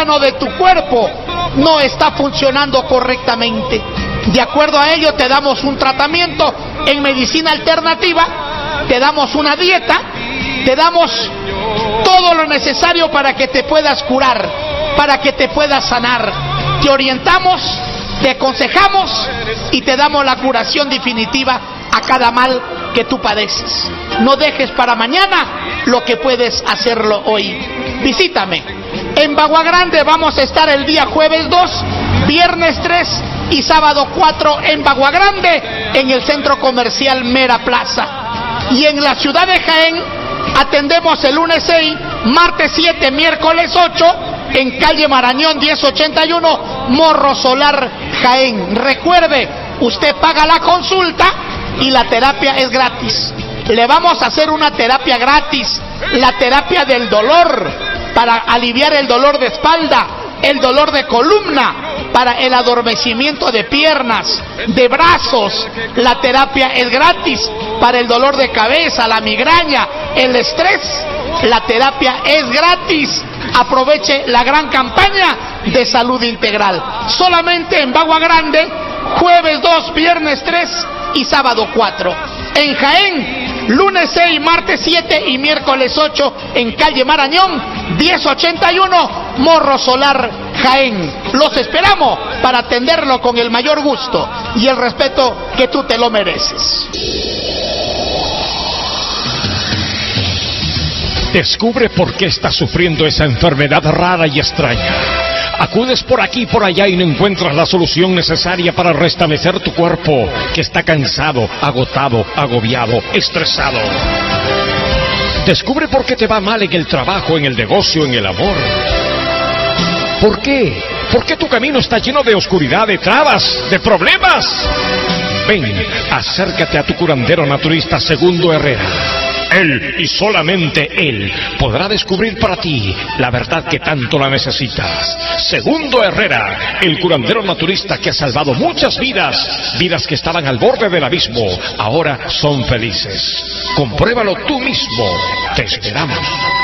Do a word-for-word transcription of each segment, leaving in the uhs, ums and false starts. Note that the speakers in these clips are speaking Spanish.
órgano de tu cuerpo no está funcionando correctamente. De acuerdo a ello te damos un tratamiento en medicina alternativa, te damos una dieta, te damos todo lo necesario para que te puedas curar, para que te puedas sanar. Te orientamos, te aconsejamos y te damos la curación definitiva a cada mal que tú padeces. No dejes para mañana lo que puedes hacerlo hoy. Visítame. En Bagua Grande vamos a estar el día jueves dos, viernes tres y sábado cuatro en Bagua Grande, en el centro comercial Mera Plaza. Y en la ciudad de Jaén atendemos el lunes seis, martes siete, miércoles ocho, en calle Marañón diez ochenta y uno, Morro Solar, Jaén. Recuerde, usted paga la consulta y la terapia es gratis. Le vamos a hacer una terapia gratis, la terapia del dolor, para aliviar el dolor de espalda, el dolor de columna, para el adormecimiento de piernas, de brazos. La terapia es gratis para el dolor de cabeza, la migraña, el estrés. La terapia es gratis. Aproveche la gran campaña de salud integral. Solamente en Bagua Grande, jueves dos, viernes tres y sábado cuatro. En Jaén, lunes seis, martes siete y miércoles ocho en calle Marañón, diez ochenta y uno, Morro Solar, Jaén. Los esperamos para atenderlo con el mayor gusto y el respeto que tú te lo mereces. Descubre por qué estás sufriendo esa enfermedad rara y extraña. Acudes por aquí y por allá y no encuentras la solución necesaria para restablecer tu cuerpo, que está cansado, agotado, agobiado, estresado. Descubre por qué te va mal en el trabajo, en el negocio, en el amor. ¿Por qué? ¿Por qué tu camino está lleno de oscuridad, de trabas, de problemas? Ven, acércate a tu curandero naturista Segundo Herrera. Él, y solamente Él, podrá descubrir para ti la verdad que tanto la necesitas. Segundo Herrera, el curandero naturista que ha salvado muchas vidas, vidas que estaban al borde del abismo, ahora son felices. Compruébalo tú mismo. Te esperamos.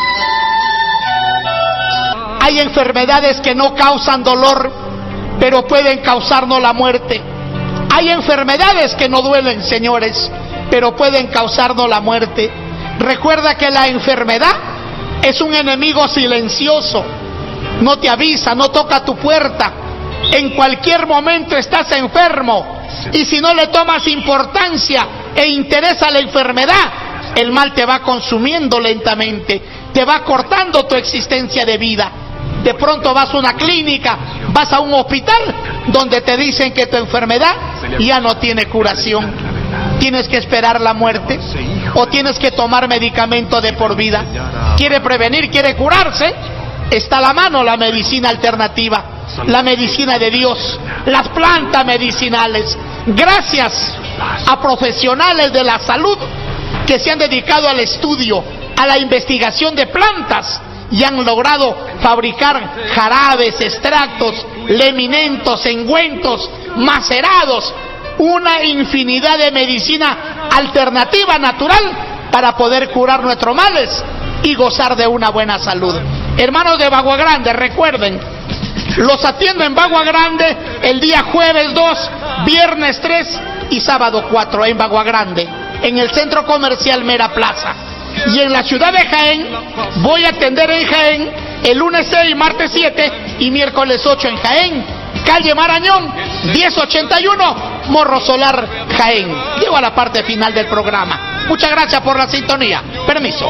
Hay enfermedades que no causan dolor, pero pueden causarnos la muerte. Hay enfermedades que no duelen, señores, pero pueden causarnos la muerte. Recuerda que la enfermedad es un enemigo silencioso. No te avisa, no toca tu puerta. En cualquier momento estás enfermo. Y si no le tomas importancia e interés a la enfermedad, el mal te va consumiendo lentamente. Te va cortando tu existencia de vida. De pronto vas a una clínica, vas a un hospital donde te dicen que tu enfermedad ya no tiene curación. ¿Tienes que esperar la muerte? ¿O tienes que tomar medicamento de por vida? ¿Quiere prevenir? ¿Quiere curarse? Está a la mano la medicina alternativa, la medicina de Dios, las plantas medicinales. Gracias a profesionales de la salud que se han dedicado al estudio, a la investigación de plantas y han logrado fabricar jarabes, extractos, lemimentos, engüentos, macerados, una infinidad de medicina alternativa natural para poder curar nuestros males y gozar de una buena salud. Hermanos de Bagua Grande, recuerden, los atiendo en Bagua Grande el día jueves dos, viernes tres y sábado cuatro en Bagua Grande, en el centro comercial Mera Plaza. Y en la ciudad de Jaén voy a atender en Jaén el lunes seis, martes siete y miércoles ocho en Jaén, calle Marañón diez ochenta y uno, Morro Solar, Jaén. Llego a la parte final del programa. Muchas gracias por la sintonía. Permiso.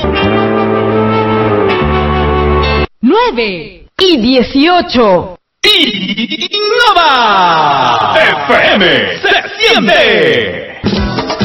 nueve y dieciocho. Innova F M se siente.